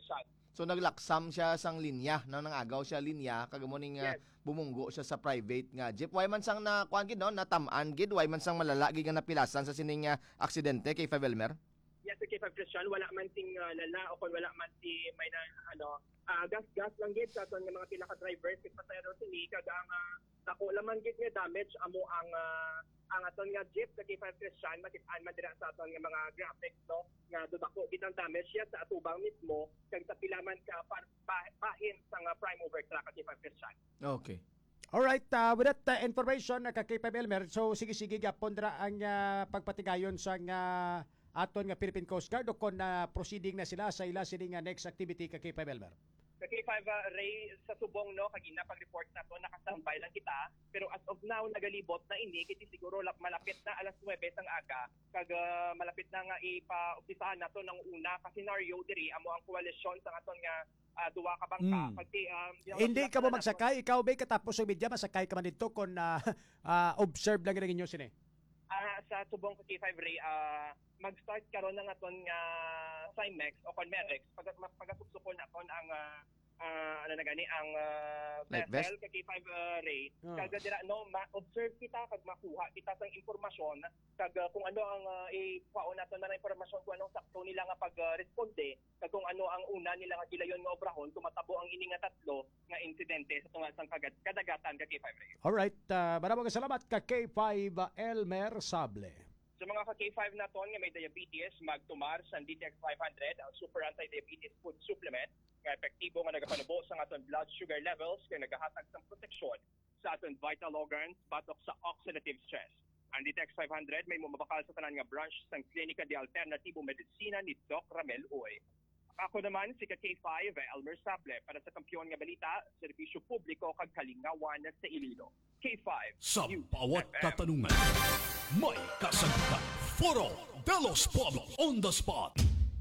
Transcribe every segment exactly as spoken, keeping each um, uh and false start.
Christian. So naglaksam siya sang linya, nang nangagaw siya linya, kagamo ning Yes. bumunggo siya sa private nga jeep. Why man sang na kuan gid no, natamaan gid, why man sang malala gid nga napilasan sa sining uh, aksidente kay Five Elmer? Yes, sa K five Christian, wala man ting uh, lala o kung wala man si may na, ano, uh, gas-gas lang gid sa aton nga mga pinaka-drivers kay pasayro sini kaga ang uh, dako laman gid nga damage amo ang uh, ang aton nga jeep sa K five Christian makit-an man dira sa aton nga mga graphics no nga dudako gid ang damage siya sa atubang mismo kag sa pilaman ka pa, pa, pahin sa nga prime mover truck sa K five Christian. Okay. Alright, uh, with that uh, information uh, kay Five Elmer, so sige-sige gapon dra ang uh, pagpatigayon sa nga aton nga Philippine Coast Guard o kon na uh, proceeding na sila sa ila sini nga next activity kay Five Elmer. Sa K five uh, Ray sa subong no kagina pag-report na to nakastandby lang kita pero as of now nagalibot na ini kiti siguro lap malapit na alas nuwebe sang aga kag uh, malapit na nga ipa-umpisahan nato ng una ka scenario diri amo ang koalisyon sa aton nga uh, duwa ka bangka Mm. pagti um, Hindi ka mo magsakay, ikaw ba katapos ng media masakay ka man dito kon uh, uh, observe lang gid inyo sini. uh, sa subong ka K five Ray uh, mag-start karon ng aton nga Cymex o Conmerex pag pagasuksukon naton ang uh, uh, ano na gani ang uh, Life vessel ka K five uh, Ray Oh. kag dira no ma-observe kita kag makuha kita sang impormasyon kag uh, kung ano ang uh, i-kuha naton na impormasyon kung anong sakto nila nga pag-responde kag kung ano ang una nila nga gilayon nga obrahon tumatabo ang ini nga tatlo nga insidente sa tungod sang kagad kadagatan ka K five Ray. Alright, uh, maraming salamat ka K five uh, Elmer Sable. Sa mga ka K five na ton nga may diabetes, magtumar sa D T X five hundred, ang super anti-diabetes food supplement nga epektibo nga nagapanubo sa aton blood sugar levels kay nagahatag sang proteksyon sa aton vital organs batok sa oxidative stress. Ang D T X five hundred may mumabakal sa tanan nga branch sang Klinika de Alternatibo Medicina ni Doc Ramel Uy. Ako naman si ka K five Elmer Sable para sa kampiyon nga balita, serbisyo publiko kag kalingawan sa Iloilo. K five Sa U bawat F M. katanungan, may kasagutan. Foro de los Pueblos on the spot.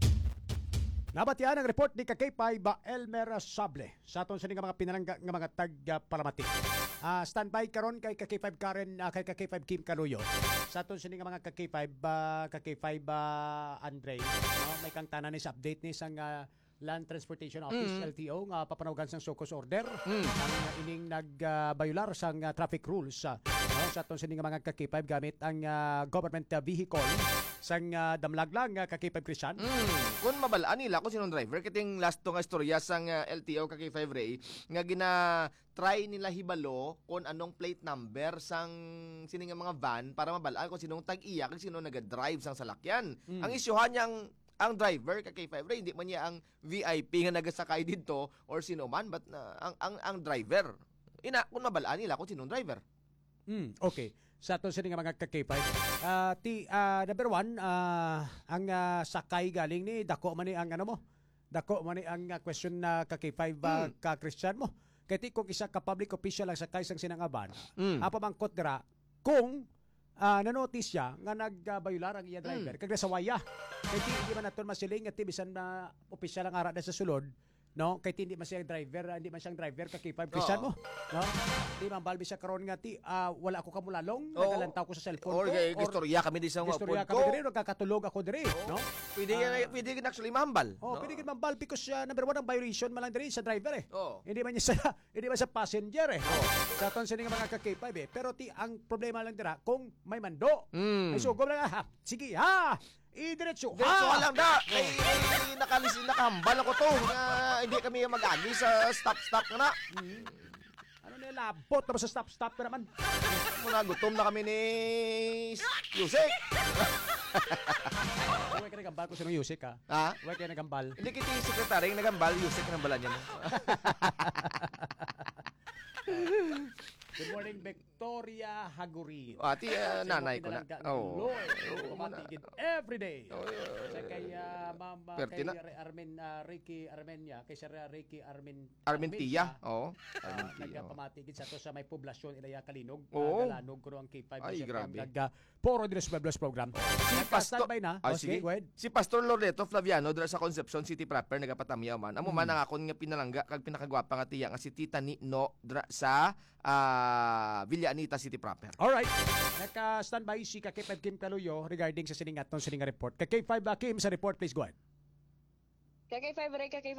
Nabatian ang report ni ka K five uh, Elmer Sable sa aton sa nga mga pinalangga nga mga tag-palamati. Uh, standby karon kay ka K five Karen uh, kay ka K five Kim Caluyo. Sa aton sa nga mga ka K five uh, ka K five uh, Andre, no? May kang tanan ni sa update ni sang uh, Land Transportation Office Mm. L T O nga papanawagan sang Socos order Mm. ang uh, ining nagbayular uh, sang uh, traffic rules uh, no? Sa aton sa nga mga ka K five gamit ang uh, government uh, vehicle sang uh, damlag lang uh, ka K five Christian. Mm. Kung mabalaan nila kung sinong driver, kiting last to nga istorya sang uh, L T O ka K five Ray, nga gina try nila hibalo kung anong plate number sang sini nga mga van para mabalaan kung sinong tag-iya kung sinong nag-drive sang salakyan. Mm. Ang isyuhan niyang ang driver ka K five Ray, hindi man niya ang V I P nga nagasakay dito or sino man, but uh, ang, ang ang driver. Ina, kung mabalaan nila kung sinong driver. Mm, okay. Sa aton sa nga mga ka K five, uh, ti, uh, number one, uh, ang uh, sakay galing ni, dako man ni ang ano mo, dako man ni ang uh, question na ka K five uh, Mm. ka Christian mo. Kaya ti kung isa ka public official ang sakay sang sinangaban, Mm. apa bang dira kung uh, nanotice siya nga nagbayular ang iya driver, Mm. kag nasawaya. Kaya ti hindi man naton masiling at ti bisan na official ang ara na sa sulod, no? Kaya ti hindi man siyang driver, hindi man siyang driver ka K five Christian mo, no? Di man balbi sa karon nga ti ah, wala ako kamulalong, Oo. nagalantaw ko sa cellphone Or ko. kay istorya kami di sa mga istorya pod kami ko. diri, nagkakatulog ako diri, no? Pwede Ah. pwede ka actually mahambal. Oh, no? pwede gid mambal because uh, number one ang violation man lang diri sa driver eh. Oo. Hindi man niya sa hindi man sa passenger eh. Sa aton sa nga mga ka K five eh. Pero ti ang problema lang dira kung may mando. Mm. Ay sugom lang ha. Sige ha. Idiretso. Diretso ka Ha. lang da. Ay, ay nakalis nakahambal ako to. Nga hindi kami mag-agi sa stop-stop na. Ano na labot na sa stop stop na naman. Muna gutom na kami ni Yusek. Huwag ka nagambal ko sa nung Yusik ha. Ha? Huwag ka nagambal. Hindi kita yung sekretary nagambal, Yusek nagambala niya mo. Good morning, Victoria Hagurin. O, ati uh, nanay ko na. Oh. Oo. Kumatigid every day. Oh, yeah. Sa kay uh, Ma'am uh, Perti kay na. Armin uh, Ricky Armenia, kay Sir uh, Ricky Armin Armentia. Oo. Uh, Armentia. nagpamatigid sa to sa may poblasyon ilaya Kalinog. Oo. Uh, Galanog ko ang K five. Ay, grabe. Nag uh, Poro Dres Pueblos program. Si Pastor, Nagka-standby na. ah, Okay, sige. go ahead. Si Pastor Loreto Flaviano dira sa Concepcion City proper nagapatamyaw man. Amo man Hmm. ang akon nga pinalangga kag pinakagwapa nga tiya nga si Tita Nino dira sa ah, Villa Anita City proper. Alright. Naka-standby si K five Kim Caluyo regarding sa siningat ng sininga report. K five uh, Kim sa report, please go ahead. K five Ray, K